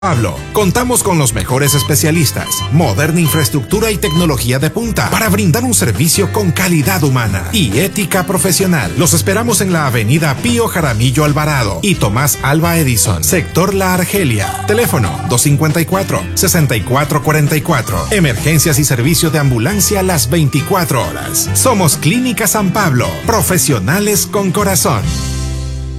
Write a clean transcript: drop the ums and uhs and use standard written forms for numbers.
Pablo, contamos con los mejores especialistas, moderna infraestructura y tecnología de punta para brindar un servicio con calidad humana y ética profesional. Los esperamos en la avenida Pío Jaramillo Alvarado y Tomás Alva Edison, sector La Argelia. Teléfono 254-6444. Emergencias y servicio de ambulancia las 24 horas. Somos Clínica San Pablo, profesionales con corazón.